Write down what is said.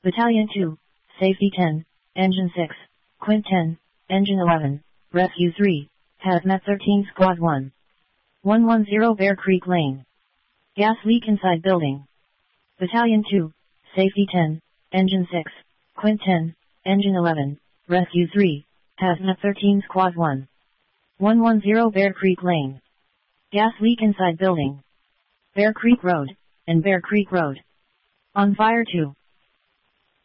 Battalion 2, Safety 10, Engine 6, Quint 10, Engine 11, Rescue 3, Hazmat 13 Squad 1. 110 Bear Creek Lane. Gas leak inside building. Battalion 2, Safety 10, Engine 6, Quint 10, Engine 11, Rescue 3, Hazmat 13 Squad 1. 110 Bear Creek Lane. Gas leak inside building. Bear Creek Road, and Bear Creek Road. On fire 2.